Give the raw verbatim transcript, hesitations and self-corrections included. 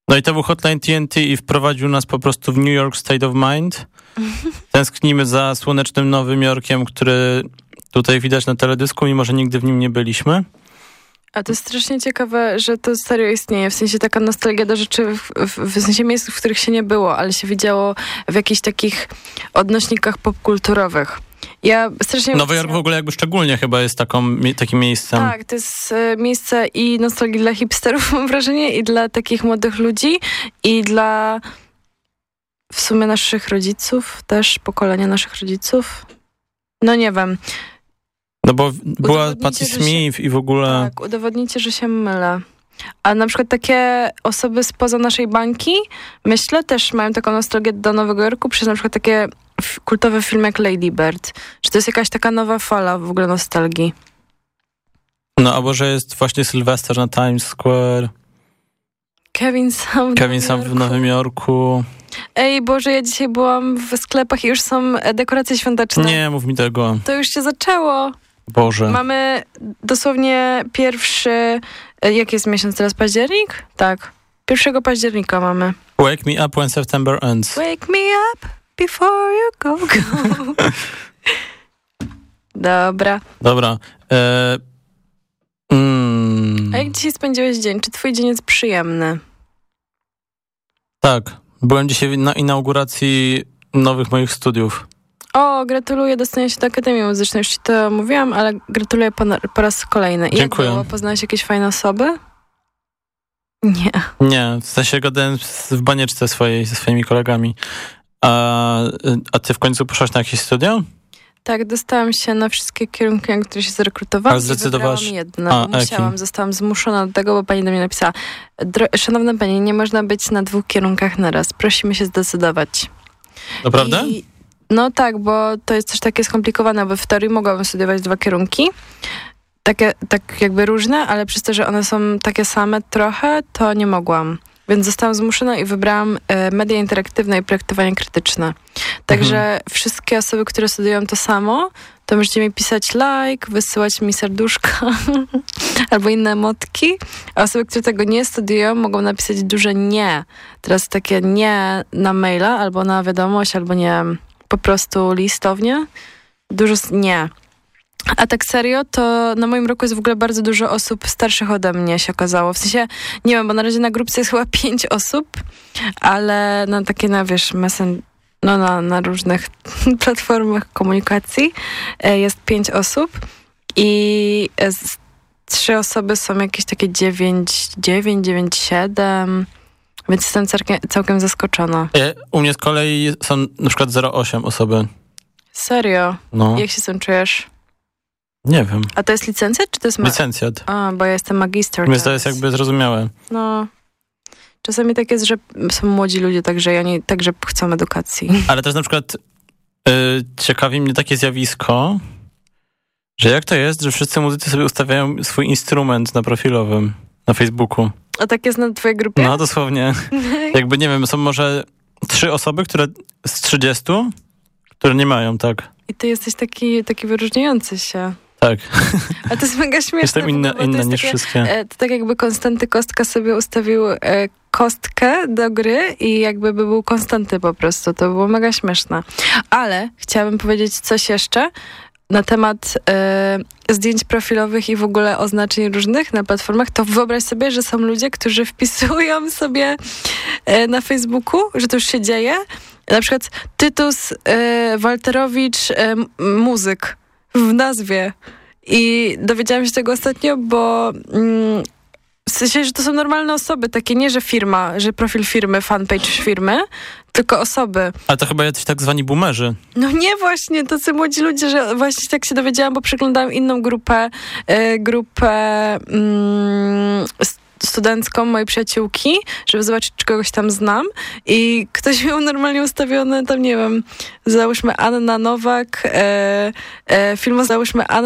No i to był Hotline T N T i wprowadził nas po prostu w New York State of Mind. Tęsknimy za słonecznym Nowym Jorkiem, który tutaj widać na teledysku, mimo że nigdy w nim nie byliśmy. A to jest strasznie ciekawe, że to serio istnieje, w sensie taka nostalgia do rzeczy, w, w, w sensie miejsc, w których się nie było, ale się widziało w jakichś takich odnośnikach popkulturowych. Ja strasznie Nowy Jork w ogóle jakby szczególnie chyba jest taką, takim miejscem. Tak, to jest e, miejsce i nostalgii dla hipsterów, mam wrażenie, i dla takich młodych ludzi, i dla w sumie naszych rodziców, też pokolenia naszych rodziców. No nie wiem. No bo była Patti Smith się, i w ogóle... Tak, udowodnicie, że się mylę. A na przykład takie osoby spoza naszej bańki, myślę, też mają taką nostalgię do Nowego Jorku przez na przykład takie f- kultowe filmy jak Lady Bird. Czy to jest jakaś taka nowa fala w ogóle nostalgii? No, albo że jest właśnie Sylwester na Times Square. Kevin Sam w, Kevin Sam w Nowym Jorku. Ej, Boże, ja dzisiaj byłam w sklepach i już są dekoracje świąteczne. Nie, mów mi tego. To już się zaczęło. Boże. Mamy dosłownie pierwszy... Jaki jest miesiąc teraz? Październik? Tak. Pierwszego października mamy. Wake me up when September ends. Wake me up before you go, go. Dobra. Dobra. E... Mm. A jak dzisiaj spędziłeś dzień? Czy twój dzień jest przyjemny? Tak. Byłem dzisiaj na inauguracji nowych moich studiów. O, gratuluję dostania się do Akademii Muzycznej. Już ci to mówiłam, ale gratuluję po, po raz kolejny. I Dziękuję. Jak było? Poznałeś jakieś fajne osoby? Nie. Nie, w sensie gadałem w banieczce swojej, ze swoimi kolegami. A, a ty w końcu poszłaś na jakieś studia? Tak, dostałam się na wszystkie kierunki, na które się zarekrutowałam. A zdecydowałaś? I wybrałam jedno, A, bo musiałam. jaki? Zostałam zmuszona do tego, bo pani do mnie napisała: szanowna pani, nie można być na dwóch kierunkach naraz. Prosimy się zdecydować. Naprawdę? I, no tak, bo to jest też takie skomplikowane, bo w teorii mogłabym studiować dwa kierunki. Takie, tak jakby różne, ale przez to, że one są takie same trochę, to nie mogłam. Więc zostałam zmuszona i wybrałam e, media interaktywne i projektowanie krytyczne. Także mhm. wszystkie osoby, które studiują to samo, to możecie mi pisać like, wysyłać mi serduszka albo inne emotki. A osoby, które tego nie studiują, mogą napisać duże nie. Teraz takie nie na maila, albo na wiadomość, albo nie po prostu listownie. Dużo nie. A tak serio, to na moim roku jest w ogóle bardzo dużo osób starszych ode mnie się okazało. W sensie, nie wiem, bo na razie na grupce jest chyba pięć osób, ale na takie, na wiesz, messen- no na, na różnych platformach komunikacji jest pięć osób i z, trzy osoby są jakieś takie dziewięć, dziewięć, dziewięć, siedem, więc jestem całkiem, całkiem zaskoczona. U mnie z kolei są na przykład zero przecinek osiem osoby. Serio? No. Jak się z tym czujesz? Nie wiem. A to jest licencjat, czy to jest... Ma- Licencjat. A, bo ja jestem magister. Więc to jest jakby zrozumiałe. No. Czasami tak jest, że są młodzi ludzie, także i oni także chcą edukacji. Ale też na przykład y, ciekawi mnie takie zjawisko, że jak to jest, że wszyscy muzycy sobie ustawiają swój instrument na profilowym, na Facebooku. A tak jest na twojej grupie? No, dosłownie. Jakby, nie wiem, są może trzy osoby, które z trzydziestu, które nie mają, tak. I ty jesteś taki, taki wyróżniający się. Tak. Ale to jest mega śmieszne. Jestem inna, inna niż takie, wszystkie. E, to tak jakby Konstanty Kostka sobie ustawił e, kostkę do gry i jakby by był Konstanty po prostu. To było mega śmieszne. Ale chciałabym powiedzieć coś jeszcze na temat e, zdjęć profilowych i w ogóle oznaczeń różnych na platformach. To wyobraź sobie, że są ludzie, którzy wpisują sobie e, na Facebooku, że to już się dzieje. Na przykład Tytus e, Walterowicz e, muzyk w nazwie. I dowiedziałam się tego ostatnio, bo mm, w sensie, że to są normalne osoby, takie nie, że firma, że profil firmy, fanpage firmy, tylko osoby. Ale to chyba jacyś tak zwani boomerzy. No nie właśnie, tacy młodzi ludzie, że właśnie tak się dowiedziałam, bo przeglądałam inną grupę, y, grupę mm, studencką mojej przyjaciółki, żeby zobaczyć, czy kogoś tam znam i ktoś miał normalnie ustawione, tam nie wiem, załóżmy Anna Nowak, e, e, film załóżmy Anna